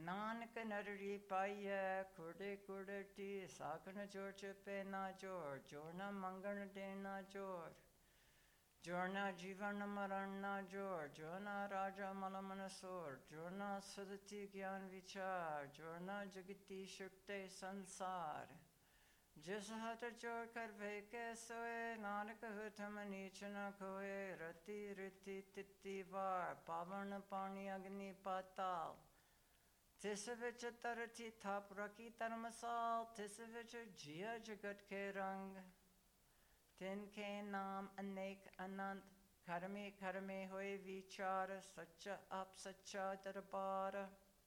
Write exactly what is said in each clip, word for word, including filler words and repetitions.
ਨਾਨਕ ਨਰੜੀ ਪਾਈਐ ਕੁਰੜੇ ਕੁਰੜਟੀ ਸਾਖਣ ਜੋੜ ਚਪੇ ਨਾ ਜੋੜ ਜੋੜ ਨਾ ਮੰਗਣ ਦੇ ਨਾ ਜੋੜ ਜੋੜ ਨਾ ਜੀਵਨ ਮਰਨ ਨਾ ਜੋੜ ਜੋੜ ਨਾ ਰਾਜਾ ਮਲ ਮਨਸੋੜ ਜੋੜ ਨਾ ਸੁਦਤੀ ਗਿਆਨ ਵਿਚਾਰ ਜੋੜ ਨਾ ਜਗਤੀ ਸ਼ੁਕਤੇ ਸੰਸਾਰ ਜਿਸ ਹੱਥ ਜੋੜ ਕਰ ਭੈ ਕੇ ਸੋਏ ਨਾਨਕ ਹੁਤਮ ਨੀਚ ਨ ਕੋਏ ਰਤੀ ਰਿਤੀ ਤਿੱਤੀ ਵਾਰ ਪਾਵਨ ਪਾਣੀ ਅਗਨੀ ਪਾਤਾਲ ਤਿਸ ਵਿੱਚ ਤਰਤੀ ਥਾਪ ਰਖੀ ਧਰਮਸਾਲ ਤਿਸ ਵਿੱਚ ਜੀਆ ਜਗਤ ਕੇ ਰੰਗ ਤਿਨ ਕੇ ਨਾਮ ਅਨੇਕ ਅਨੰਤ ਕਰਮੇ ਕਰਮੇ ਹੋਏ ਵਿਚਾਰ ਸੱਚਾ ਆਪ ਸੱਚਾ ਦਰਬਾਰ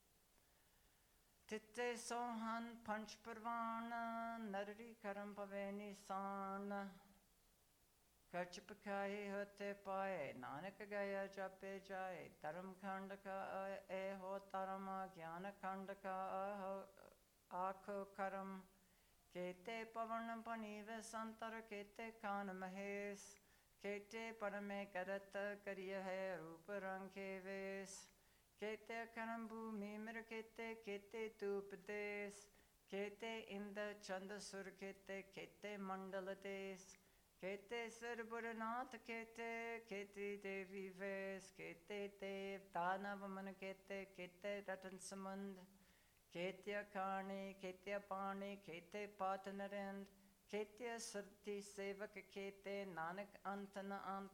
ਤਿੱਤੇ ਸੋਹਨ ਪੰਚ ਪਰਵਾਨ ਨਰੜੀ ਕਰਮ ਪਵੇ ਨਿਸਾਨ ਕਚ ਪਕਾਏ ਹੋਤੇ ਪਾਏ ਨਾਨਕ ਗਿਆ ਜਪੇ ਜਾਏ ਧਰਮ ਖੰਡ ਕਾ ਇਹੋ ਧਰਮ ਗਿਆਨ ਖੰਡ ਕਾ ਆਖੋ ਕਰਮ ਕੇਤੇ ਪਵਨ ਪਨੀਵੇ ਸੰਤਰ ਕੇਤੇ ਕਾਨ ਮਹੇਸ਼ ਕੇਤੇ ਪਰਮੇ ਕਰਤ ਕਰਿਏ ਹੈ ਰੂਪ ਰੰਗ ਕੇ ਵੇਸ ਕੇਤੇ ਕਰਮ ਭੂਮੀ ਮਿਰ ਕੇਤੇ ਕੇਤੇ ਤੂਪ ਦੇਸ ਕੇਤੇ ਇੰਦ ਚੰਦ ਸੁਰ ਕੇਤੇ ਕੇਤੇ ਮੰਡਲ ਦੇਸ ਕੇਤੇ ਸਰਬੁਰਨਾਥ ਕੇਤੇ ਕੇਤੇ ਦੇਵੀ ਵੇਸ ਕੇਤੇ ਦੇਵ ਦਾਨਵ ਮਨ ਕੇਤੇ ਕੇਤੇ ਰਤਨ ਸਮੁੰਦ ਕੇਤੇ ਕਾਣੇ ਕੇਤੇ ਪਾਣੀ ਕੇਤੇ ਪਾਤ ਨਰਿੰਦ ਕੇਤੇ ਸਰਤੀ ਸੇਵਕ ਕੇਤੇ ਨਾਨਕ ਅੰਤ ਨ ਅੰਤ